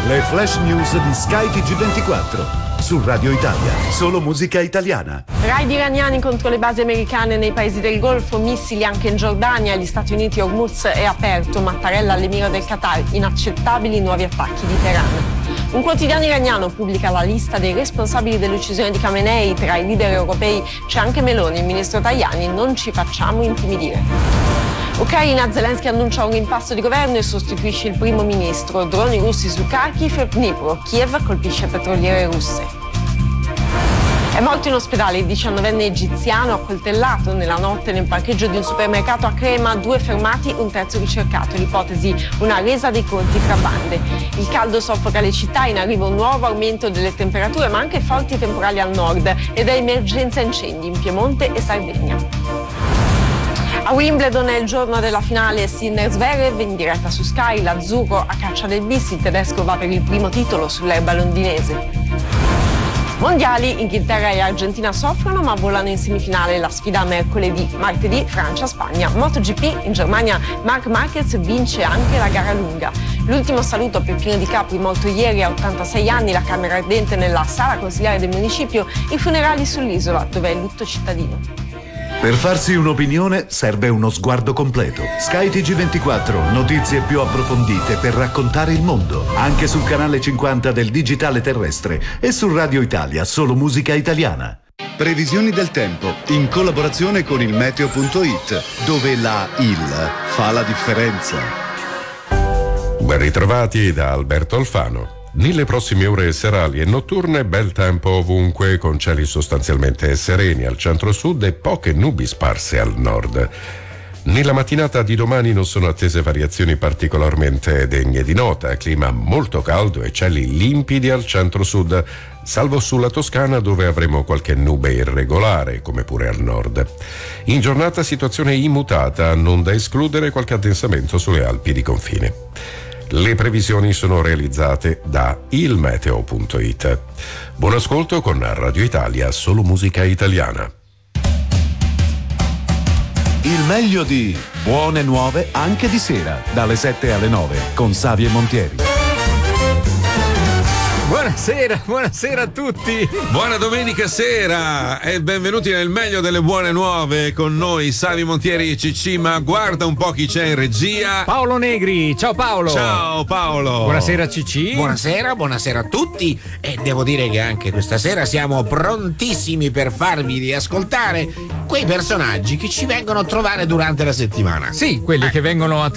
Le flash news di Sky TG24. Su Radio Italia, solo musica italiana. Raid iraniani contro le basi americane nei paesi del Golfo, missili anche in Giordania, gli Stati Uniti, Hormuz è aperto, Mattarella all'emiro del Qatar, inaccettabili nuovi attacchi di Teheran. Un quotidiano iraniano pubblica la lista dei responsabili dell'uccisione di Khamenei, tra i leader europei c'è anche Meloni, il ministro Tajani, non ci facciamo intimidire. Ucraina, Zelensky annuncia un rimpasto di governo e sostituisce il primo ministro. Droni russi su Kharkiv e Dnipro. Kiev colpisce petroliere russe. È morto in ospedale il 19enne egiziano accoltellato nella notte nel parcheggio di un supermercato a Crema. 2 fermati, un terzo ricercato. L'ipotesi una resa dei conti tra bande. Il caldo soffoca le città, in arrivo un nuovo aumento delle temperature ma anche forti temporali al nord ed è emergenza incendi in Piemonte e Sardegna. A Wimbledon è il giorno della finale, Sinner-Zverev in diretta su Sky, l'azzurro a caccia del bis, il tedesco va per il primo titolo sull'erba londinese. Mondiali, Inghilterra e Argentina soffrono ma volano in semifinale, la sfida mercoledì, martedì Francia-Spagna. MotoGP, in Germania Marc Marquez vince anche la gara lunga. L'ultimo saluto a Peppino Di Capri, morto ieri a 86 anni, la camera ardente nella sala consigliare del municipio, i funerali sull'isola dove è lutto cittadino. Per farsi un'opinione serve uno sguardo completo. Sky TG24, notizie più approfondite per raccontare il mondo. Anche sul canale 50 del digitale terrestre e su Radio Italia, solo musica italiana. Previsioni del tempo in collaborazione con il meteo.it, dove la IL fa la differenza. Ben ritrovati da Alberto Alfano. Nelle prossime ore serali e notturne bel tempo ovunque, con cieli sostanzialmente sereni al centro-sud e poche nubi sparse al nord. Nella mattinata di domani non sono attese variazioni particolarmente degne di nota, clima molto caldo e cieli limpidi al centro-sud, salvo sulla Toscana dove avremo qualche nube irregolare, come pure al nord. In giornata situazione immutata, non da escludere qualche addensamento sulle Alpi di confine. Le previsioni sono realizzate da ilmeteo.it. Buon ascolto con Radio Italia, solo musica italiana. Il meglio di Buone Nuove anche di sera, dalle 7 alle 9, con Savio e Montieri. Buonasera a tutti. Buona domenica sera e benvenuti nel meglio delle buone nuove. Con noi Savio Montieri e Cicci, ma guarda un po' chi c'è in regia. Paolo Negri, ciao Paolo. Ciao Paolo. Buonasera Cicci. Buonasera a tutti e devo dire che anche questa sera siamo prontissimi per farvi riascoltare quei personaggi che ci vengono a trovare durante la settimana. Sì, quelli che vengono a